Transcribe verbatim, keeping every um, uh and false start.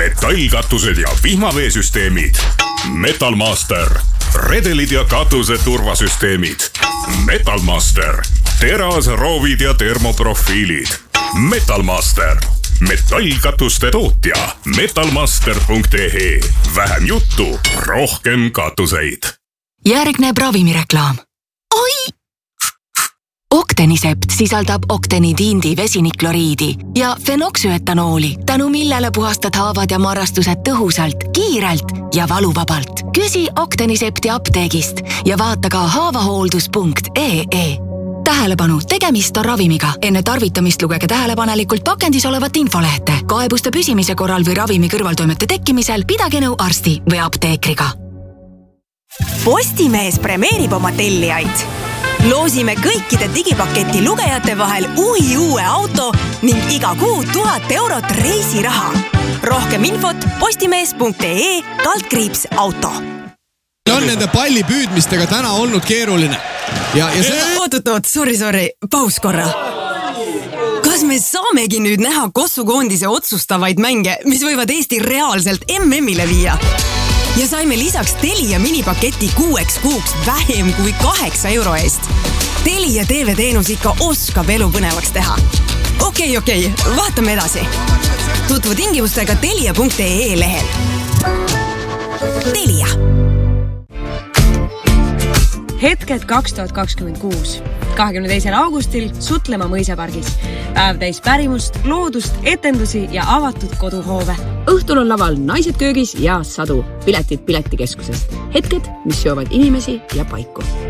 metallkatused ja vihmaveesüsteemid. Metalmaster. Redelid ja katuse turvasüsteemid. Metalmaster. Terasroovid ja termoprofiilid. Metalmaster. Metallkatuste tootja. metalmaster punkt ee. Vähem juttu, rohkem katuseid. Järgneb ravimireklaam. Oi! Octenisept sisaldab oktenidiindi vesinikloriidi ja fenoksüetanooli, tänu millele puhastad haavad ja marrastused tõhusalt, kiirelt ja valuvabalt. Küsi Octenisepti apteegist ja vaata ka haavahooldus punkt ee. Tähelepanu, tegemist on ravimiga. Enne tarvitamist lugege tähelepanelikult pakendis olevat infolehte. Kaebuste püsimise korral või ravimi kõrvaltoimete tekkimisel pidage nõu arsti või apteekriga. Postimees premeerib oma tellijaid. Loosime kõikide digipaketi lugejate vahel uhi uue auto ning iga kuu tuhat eurot reisiraha. Rohkem infot postimees punkt ee kaldkriips auto. On nende palli püüdmistega täna olnud keeruline. Ja, ja seda... Oot, oot, oot, sorry, sorry, paus korra. Kas me saamegi nüüd näha kossukoondise otsustavaid mänge, mis võivad Eesti reaalselt M M-ile viia? Ja saime lisaks Telia minipaketi kuueks kuuks vähem kui kaheksa euro eest. Telia T V-teenus ikka oskab elu põnevaks teha. Okei, okei, vaatame edasi. Tutvu tingimustega telia punkt ee lehel. Telia. Hetked kaks tuhat kakskümmend kuus. kahekümne teisel augustil Sutlema mõisapargis. Päev täis pärimust, loodust, etendusi ja avatud koduhoove. Õhtul on laval Naised köögis ja Sadu. Piletid Piletikeskusest. Hetked, mis seovad inimesi ja paiku.